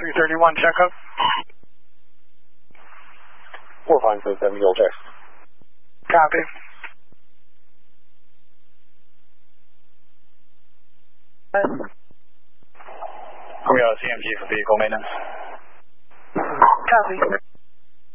331, checkup. 4577, you'll check. Copy. We got a CMG for vehicle maintenance. Copy.